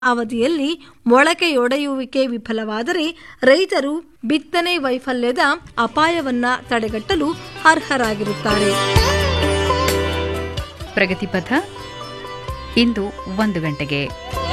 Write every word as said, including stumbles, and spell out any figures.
ಅವಧಿಯಲ್ಲಿ ಮೊಳಕೆಯೊಡೆಯುವಿಕೆ ವಿಫಲವಾದರೆ ರೈತರು ಬಿತ್ತನೆ ವೈಫಲ್ಯದ ಅಪಾಯವನ್ನ ತಡೆಗಟ್ಟಲು ಅರ್ಹರಾಗಿರುತ್ತಾರೆ. ಪ್ರಗತಿಪಥ ಇಂದು ಒಂದು ಗಂಟೆಗೆ.